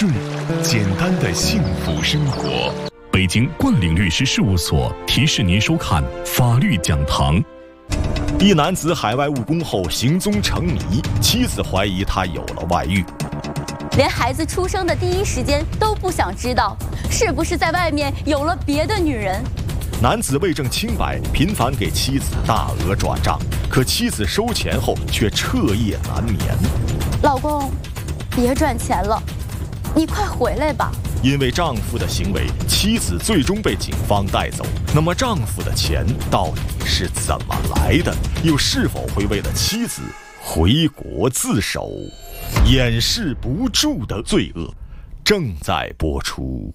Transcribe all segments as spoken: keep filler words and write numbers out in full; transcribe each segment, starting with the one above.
顺，简单的幸福生活。北京冠领律师事务所提示您收看法律讲堂。 一男子海外务工后行踪成谜，妻子怀疑他有了外遇， 连孩子出生的第一时间都不想知道，是不是在外面有了别的女人。 男子为证清白，频繁给妻子大额转账，可妻子收钱后却彻夜难眠。 老公，别转钱了，你快回来吧。 因为丈夫的行为，妻子最终被警方带走。那么丈夫的钱到底是怎么来的？又是否会为了妻子回国自首？掩饰不住的罪恶正在播出。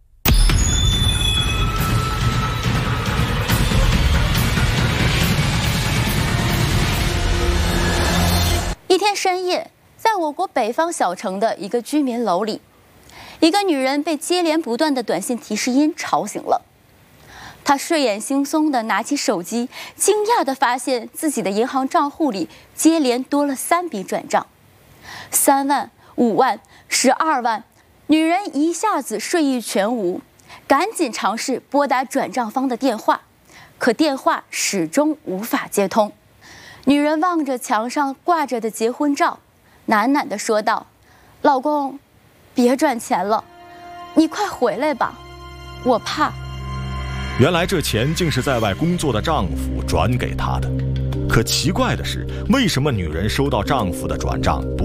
一天深夜，在我国北方小城的一个居民楼里，一个女人被接连不断的短信提示音吵醒了。她睡眼惺忪地拿起手机，惊讶地发现自己的银行账户里接连多了三笔转账，三万、五万、十二万。女人一下子睡意全无，赶紧尝试拨打转账方的电话，可电话始终无法接通。女人望着墙上挂着的结婚照，喃喃地说道：“老公，别转钱了，你快回来吧，我怕。” 原来这钱竟是在外工作的丈夫转给她的。可奇怪的是，为什么女人收到丈夫的转账不